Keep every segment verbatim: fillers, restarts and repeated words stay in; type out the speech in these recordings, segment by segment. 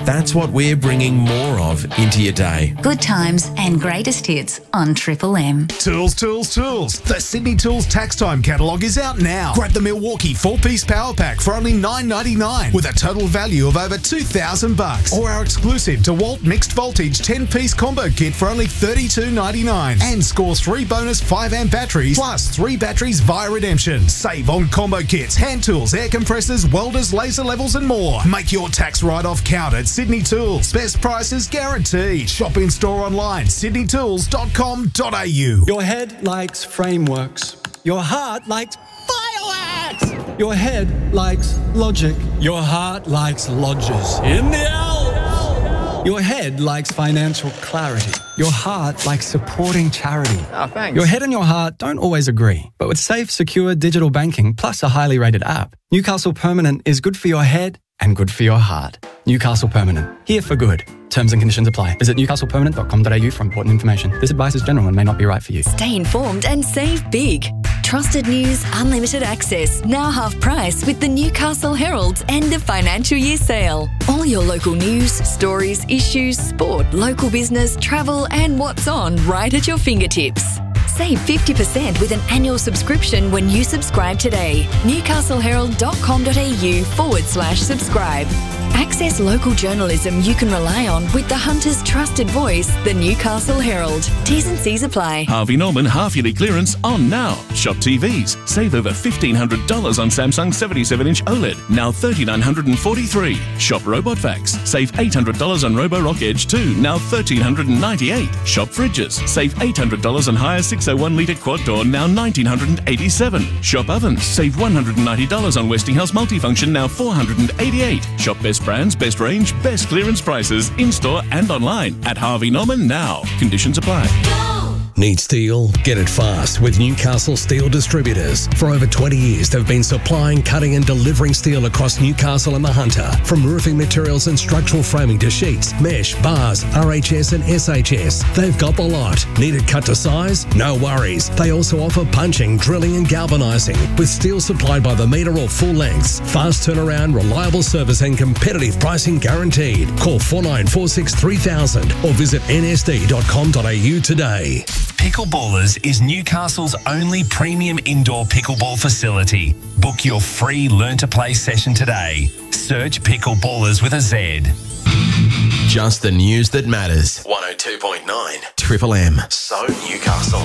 That's what we're bringing more of into your day. Good times and greatest hits on Triple M. Tools, tools, tools. The Sydney Tools Tax Time catalogue is out now. Grab the Milwaukee four-piece power pack for only nine ninety-nine with a total value of over two thousand bucks, or our exclusive DeWalt mixed voltage ten-piece combo kit for only thirty-two ninety-nine, and score three bonus five amp batteries plus three batteries via redemption. Save on combo kits, hand tools, air compressors, welders, laser levels and more. Make your tax write-off count at Sydney Tools. Best prices guaranteed. Shop in store online, sydney tools dot com dot a u. Your head likes frameworks. Your heart likes fireworks. Your head likes logic. Your heart likes lodges in the Alps. Your head likes financial clarity. Your heart likes supporting charity. Oh, thanks. Your head and your heart don't always agree, but with safe, secure digital banking plus a highly rated app, Newcastle Permanent is good for your head and good for your heart. Newcastle Permanent, here for good. Terms and conditions apply. Visit newcastle permanent dot com dot a u for important information. This advice is general and may not be right for you. Stay informed and save big. Trusted news, unlimited access, now half price with the Newcastle Herald's end of financial year sale. All your local news, stories, issues, sport, local business, travel and what's on right at your fingertips. Save fifty percent with an annual subscription when you subscribe today. newcastle herald dot com dot a u forward slash subscribe. Access local journalism you can rely on with the Hunter's trusted voice, the Newcastle Herald. T's and C's apply. Harvey Norman half-yearly clearance on now. Shop T Vs. Save over fifteen hundred dollars on Samsung seventy-seven inch OLED, now three thousand nine hundred forty-three dollars. Shop Robot Vacs. Save eight hundred dollars on Roborock Edge two, now one thousand three hundred ninety-eight dollars. Shop Fridges. Save eight hundred dollars on Hire six oh one litre quad door, now one thousand nine hundred eighty-seven dollars. Shop Ovens. Save one hundred ninety dollars on Westinghouse Multifunction, now four hundred eighty-eight dollars. Shop Best Brands, Best Range, Best Clearance prices in-store and online at Harvey Norman now. Conditions apply. Need steel? Get it fast with Newcastle Steel Distributors. For over twenty years, they've been supplying, cutting and delivering steel across Newcastle and the Hunter. From roofing materials and structural framing to sheets, mesh, bars, R H S and S H S. They've got the lot. Need it cut to size? No worries. They also offer punching, drilling and galvanising with steel supplied by the metre or full lengths. Fast turnaround, reliable service and competitive pricing guaranteed. Call four nine four six three thousand or visit n s d dot com dot a u today. Pickleballers is Newcastle's only premium indoor pickleball facility. Book your free Learn to Play session today. Search Pickleballers with a Z. Just the news that matters. one oh two point nine Triple M. So Newcastle.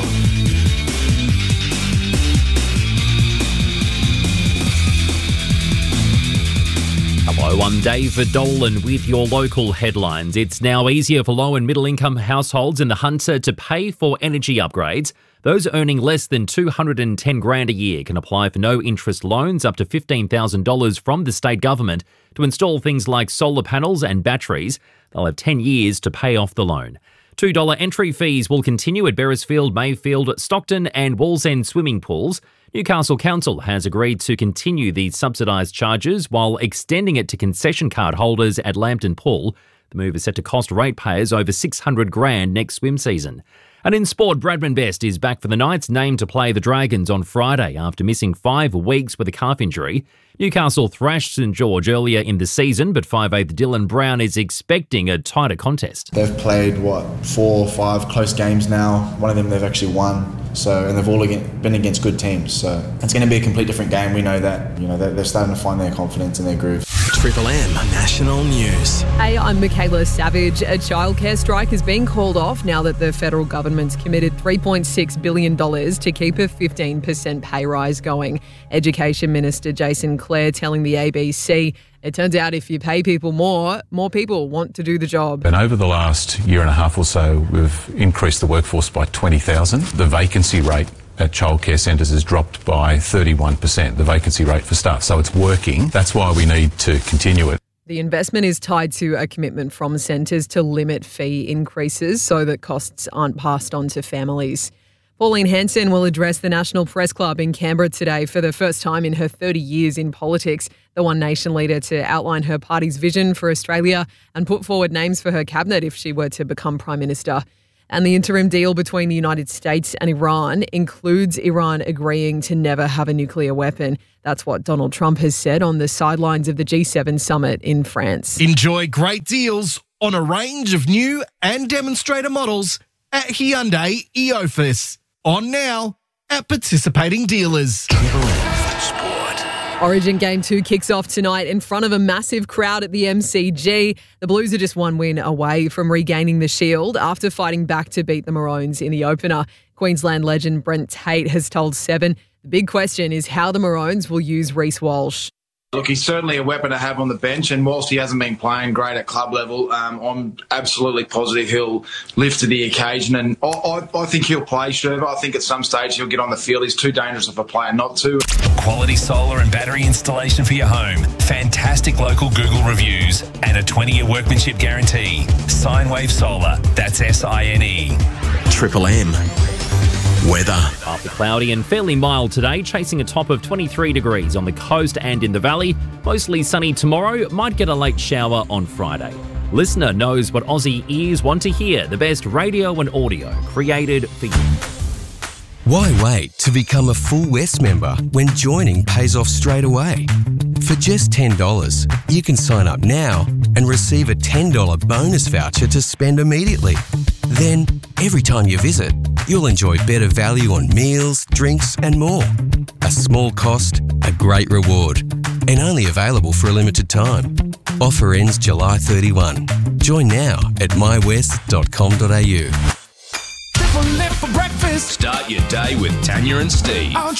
Hello, I'm David Dolan with your local headlines. It's now easier for low and middle income households in the Hunter to pay for energy upgrades. Those earning less than two hundred ten grand a year can apply for no interest loans up to fifteen thousand dollars from the state government to install things like solar panels and batteries. They'll have ten years to pay off the loan. two dollars entry fees will continue at Beresfield, Mayfield, Stockton and Wallsend swimming pools. Newcastle Council has agreed to continue these subsidised charges while extending it to concession card holders at Lambton Pool. The move is set to cost ratepayers over six hundred grand next swim season. And in sport, Bradman Best is back for the Knights, named to play the Dragons on Friday after missing five weeks with a calf injury. Newcastle thrashed St George earlier in the season, but five eighth Dylan Brown is expecting a tighter contest. They've played, what, four or five close games now. One of them they've actually won. So, and they've all been against good teams. So it's going to be a complete different game. We know that. You know, they're starting to find their confidence and their groove. Triple M National News. Hey, I'm Michaela Savage. A childcare strike is being called off now that the federal government's committed three point six billion dollars to keep a fifteen percent pay rise going. Education Minister Jason Clare telling the A B C, it turns out if you pay people more, more people want to do the job. And over the last year and a half or so, we've increased the workforce by twenty thousand. The vacancy rate at childcare centres has dropped by thirty-one percent, the vacancy rate for staff. So it's working. That's why we need to continue it. The investment is tied to a commitment from centres to limit fee increases so that costs aren't passed on to families. Pauline Hanson will address the National Press Club in Canberra today for the first time in her thirty years in politics. The One Nation leader to outline her party's vision for Australia and put forward names for her cabinet if she were to become Prime Minister. And the interim deal between the United States and Iran includes Iran agreeing to never have a nuclear weapon. That's what Donald Trump has said on the sidelines of the G seven summit in France. Enjoy great deals on a range of new and demonstrator models at Hyundai Eofus. On now at participating dealers. Origin Game two kicks off tonight in front of a massive crowd at the M C G. The Blues are just one win away from regaining the Shield after fighting back to beat the Maroons in the opener. Queensland legend Brent Tate has told Seven the big question is how the Maroons will use Reece Walsh. Look, he's certainly a weapon to have on the bench, and whilst he hasn't been playing great at club level, um, I'm absolutely positive he'll lift to the occasion, and I, I, I think he'll play, Sherva. I think at some stage he'll get on the field. He's too dangerous of a player not to. Quality solar and battery installation for your home, fantastic local Google reviews, and a twenty-year workmanship guarantee. Sinewave Solar, that's S I N E. Triple M. Weather. Partly cloudy and fairly mild today, chasing a top of twenty-three degrees on the coast and in the valley. Mostly sunny tomorrow, might get a late shower on Friday. Listener knows what Aussie ears want to hear, the best radio and audio created for you. Why wait to become a full West member when joining pays off straight away? For just ten dollars, you can sign up now and receive a ten dollars bonus voucher to spend immediately. Then, every time you visit, you'll enjoy better value on meals, drinks and more. A small cost, a great reward, and only available for a limited time. Offer ends July thirty-first. Join now at my west dot com dot a u. For breakfast. Start your day with Tanya and Steve.